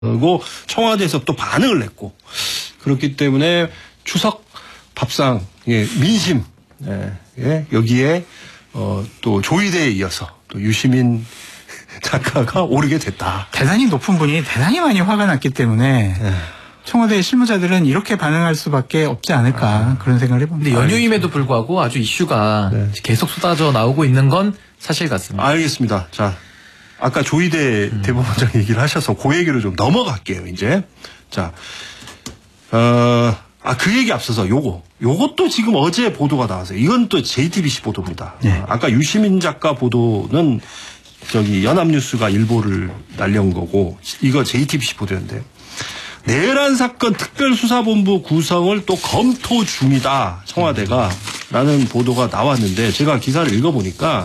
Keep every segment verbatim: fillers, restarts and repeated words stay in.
그리고 청와대에서 또 반응을 냈고 그렇기 때문에 추석 밥상 예, 민심 예, 예, 여기에 어, 또 조이대에 이어서 또 유시민 작가가 오르게 됐다. 대단히 높은 분이 대단히 많이 화가 났기 때문에 예. 청와대 실무자들은 이렇게 반응할 수밖에 없지 않을까 아. 그런 생각을 해봅니다. 근데 연휴임에도 불구하고 아주 이슈가 네. 계속 쏟아져 나오고 있는 건 사실 같습니다. 알겠습니다. 자, 아까 조이대 음. 대법원장 얘기를 하셔서 그 얘기로 좀 넘어갈게요. 이제 자, 어, 아, 그 얘기 앞서서 요거 요것도 지금 어제 보도가 나왔어요. 이건 또 제이티비씨 보도입니다. 네. 아까 유시민 작가 보도는 저기 연합뉴스가 일보를 날려온 거고 이거 제이티비씨 보도였는데. 내란 사건 특별수사본부 구성을 또 검토 중이다 청와대가 라는 보도가 나왔는데 제가 기사를 읽어보니까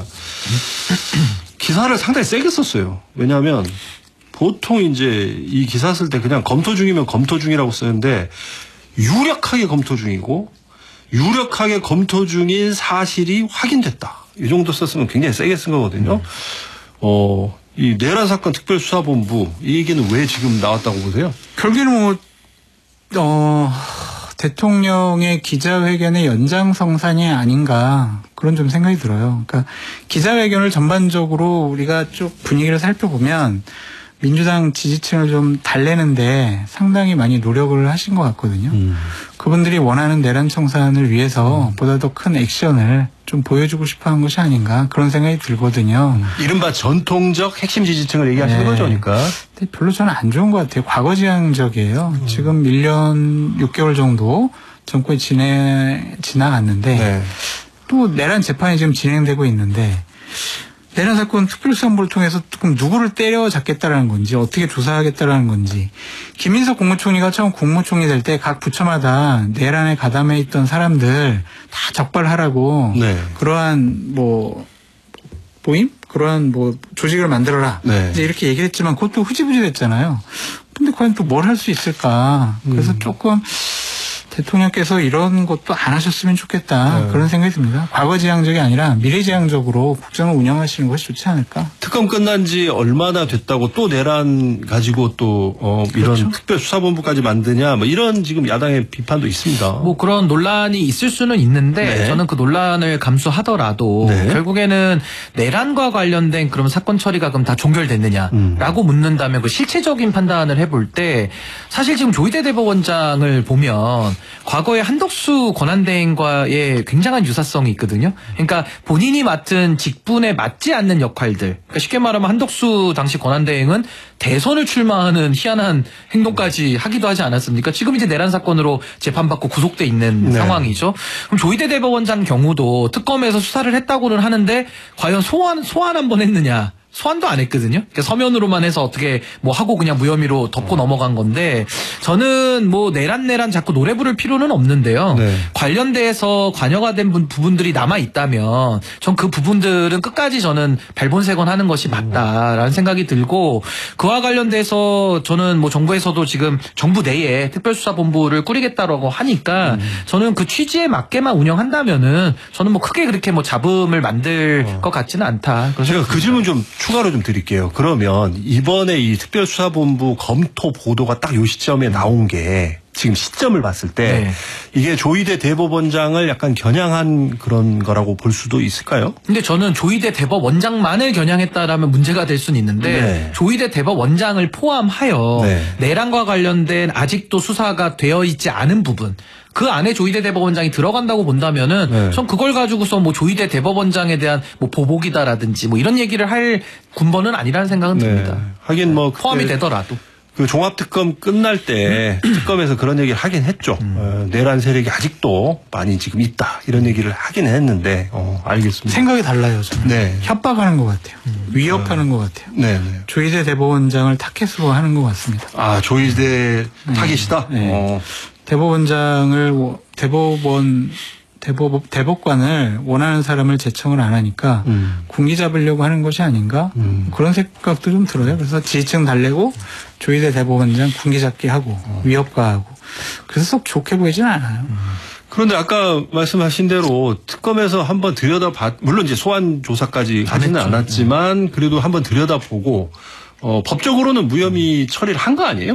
기사를 상당히 세게 썼어요. 왜냐하면 보통 이제 이 기사 쓸 때 그냥 검토 중이면 검토 중이라고 쓰는데 유력하게 검토 중이고 유력하게 검토 중인 사실이 확인됐다. 이 정도 썼으면 굉장히 세게 쓴 거거든요. 어. 이 내란 사건 특별수사본부 이 얘기는 왜 지금 나왔다고 보세요? 결국에는 뭐 어, 대통령의 기자회견의 연장성산이 아닌가 그런 좀 생각이 들어요. 그러니까 기자회견을 전반적으로 우리가 쭉 분위기를 살펴보면 민주당 지지층을 좀 달래는데 상당히 많이 노력을 하신 것 같거든요. 음. 그분들이 원하는 내란 청산을 위해서 음. 보다 더 큰 액션을 좀 보여주고 싶어한 것이 아닌가 그런 생각이 들거든요. 음. 이른바 전통적 핵심 지지층을 얘기하시는 네. 거죠, 그러니까. 근데 별로 저는 안 좋은 것 같아요. 과거지향적이에요. 음. 지금 일 년 육 개월 정도 정권이 지내 지나갔는데 네. 또 내란 재판이 지금 진행되고 있는데. 내란 사건 특별수사본부를 통해서 조금 누구를 때려잡겠다라는 건지 어떻게 조사하겠다라는 건지 김인석 국무총리가 처음 국무총리 될 때 각 부처마다 내란에 가담해 있던 사람들 다 적발하라고 네. 그러한 뭐 모임 그러한 뭐 조직을 만들어라 네. 이제 이렇게 얘기를 했지만 그것도 흐지부지 됐잖아요. 근데 과연 또 뭘 할 수 있을까? 그래서 음. 조금 대통령께서 이런 것도 안 하셨으면 좋겠다. 네. 그런 생각이 듭니다. 과거지향적이 아니라 미래지향적으로 국정을 운영하시는 것이 좋지 않을까. 특검 끝난 지 얼마나 됐다고 또 내란 가지고 또 어, 이런 그렇죠. 특별수사본부까지 만드냐 뭐 이런 지금 야당의 비판도 있습니다. 뭐 그런 논란이 있을 수는 있는데 네. 저는 그 논란을 감수하더라도 네. 결국에는 내란과 관련된 그런 사건 처리가 그럼 다 종결됐느냐라고 음. 묻는다면 그 실체적인 판단을 해볼 때 사실 지금 조이대 대법원장을 보면 과거에 한덕수 권한대행과의 굉장한 유사성이 있거든요. 그러니까 본인이 맡은 직분에 맞지 않는 역할들. 그러니까 쉽게 말하면 한덕수 당시 권한대행은 대선을 출마하는 희한한 행동까지 하기도 하지 않았습니까? 지금 이제 내란 사건으로 재판받고 구속돼 있는 네. 상황이죠. 그럼 조이대 대법원장 경우도 특검에서 수사를 했다고는 하는데 과연 소환 소환 한번 했느냐? 소환도 안 했거든요. 그러니까 서면으로만 해서 어떻게 뭐 하고 그냥 무혐의로 덮고 어. 넘어간 건데 저는 뭐 내란 내란 자꾸 노래 부를 필요는 없는데요. 네. 관련돼서 관여가 된 부분들이 남아 있다면 전 그 부분들은 끝까지 저는 발본색원하는 것이 맞다라는 생각이 들고 그와 관련돼서 저는 뭐 정부에서도 지금 정부 내에 특별수사본부를 꾸리겠다라고 하니까 음. 저는 그 취지에 맞게만 운영한다면은 저는 뭐 크게 그렇게 뭐 잡음을 만들 어. 것 같지는 않다. 제가 그 질문 좀 추가로 좀 드릴게요. 그러면 이번에 이 특별수사본부 검토 보도가 딱 요 시점에 나온 게 지금 시점을 봤을 때 네. 이게 조이대 대법원장을 약간 겨냥한 그런 거라고 볼 수도 있을까요? 근데 저는 조이대 대법원장만을 겨냥했다라면 문제가 될 수는 있는데 네. 조이대 대법원장을 포함하여 네. 내란과 관련된 아직도 수사가 되어 있지 않은 부분 그 안에 조이대 대법원장이 들어간다고 본다면은 네. 전 그걸 가지고서 뭐 조이대 대법원장에 대한 뭐 보복이다라든지 뭐 이런 얘기를 할 군번은 아니라는 생각은 네. 듭니다. 하긴 뭐 포함이 되더라도. 그 종합특검 끝날 때 특검에서 그런 얘기를 하긴 했죠. 음. 어, 내란 세력이 아직도 많이 지금 있다 이런 얘기를 하긴 했는데 어, 알겠습니다. 생각이 달라요. 저는. 네. 협박하는 것 같아요. 음. 위협하는 어. 것 같아요. 네, 네. 조이대 대법원장을 타겟으로 하는 것 같습니다. 아 조이대 네. 타겟이다? 네. 어. 대법원장을 대법원 대법, 대법관을 원하는 사람을 제청을 안 하니까 음. 군기 잡으려고 하는 것이 아닌가 음. 그런 생각도 좀 들어요. 그래서 지지층 달래고 조이대 대법원장 군기 잡기 하고 어. 위협가하고 그래서 속 좋게 보이지는 않아요. 음. 그런데 아까 말씀하신 대로 특검에서 한번 들여다봐 물론 이제 소환 조사까지 하지는 않았지만 그래도 한번 들여다보고 어, 법적으로는 무혐의 처리를 한 거 아니에요?